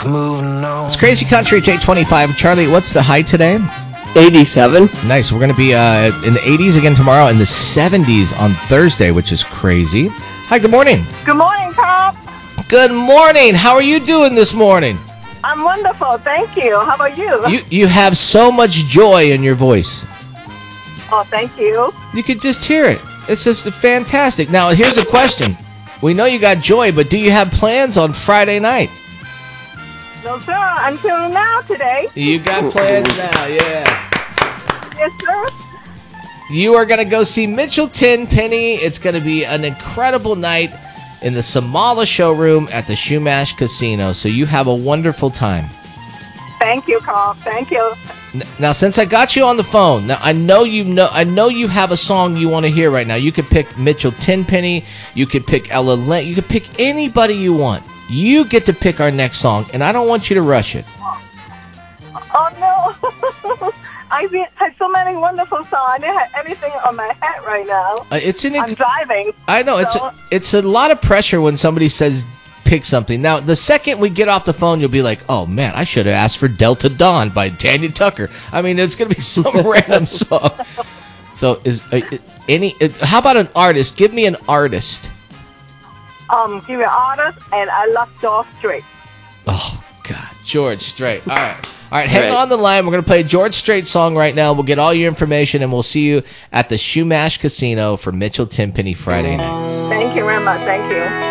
It's Crazy Country. It's 8:25. Charlie, what's the high today? 87. Nice. We're going to be in the 80s again tomorrow and the 70s on Thursday, which is crazy. Hi, good morning. Good morning, Tom. Good morning. How are you doing this morning? I'm wonderful, thank you. How about you? You have so much joy in your voice. Oh, thank you. You could just hear it. It's just fantastic. Now, here's a question. We know you got joy, but do you have plans on Friday night? No, sir. Until now today. You got plans now, yeah. Yes, sir. You are going to go see Mitchell Tenpenny. It's going to be an incredible night in the Samala showroom at the Shumash Casino. So you have a wonderful time. Thank you, Carl. Thank you. Now, since I got you on the phone, now I know you have a song you want to hear right now. You could pick Mitchell Tenpenny. You could pick Ella Lent. You could pick anybody you want. You get to pick our next song, and I don't want you to rush it. Oh, no. I had so many wonderful songs. I didn't have anything on my head right now. I'm driving. I know. It's a lot of pressure when somebody says pick something. Now, the second we get off the phone, you'll be like, oh, man, I should have asked for Delta Dawn by Tanya Tucker. I mean, it's going to be some random song. So, how about an artist? Give me an artist. Give me an artist, and I love George Strait. Oh, God. George Strait. All right, hang on the line. We're going to play a George Strait song right now. We'll get all your information, and we'll see you at the Shumash Casino for Mitchell Tenpenny Friday night. Thank you very much. Thank you.